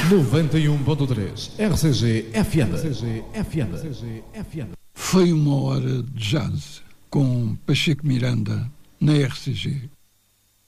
91.3 RCG FM. Foi uma hora de jazz com Pacheco Miranda na RCG.